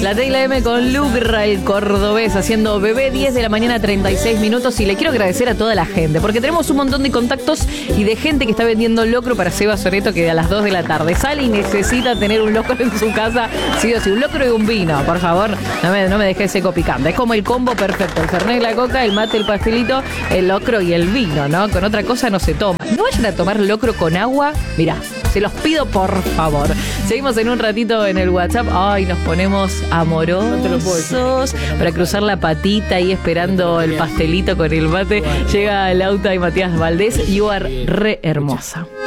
La T y la M con Lucra, el cordobés, haciendo Bebé, 10 de la mañana, 36 minutos. Y le quiero agradecer a toda la gente, porque tenemos un montón de contactos y de gente que está vendiendo locro para Seba Soreto, que a las 2 de la tarde sale y necesita tener un locro en su casa. Sí o sí, un locro y un vino, por favor. No me dejes seco picante. Es como el combo perfecto: el fernet, la coca, el mate, el pastelito, el locro y el vino, ¿no? Con otra cosa no se toma. No vayan a tomar locro con agua. Mirá, se los pido por favor. Seguimos en un ratito en el WhatsApp. Ay, nos ponemos amorosos para cruzar la patita ahí esperando el pastelito con el mate. Llega Lauta y Matías Valdés. You are re hermosa.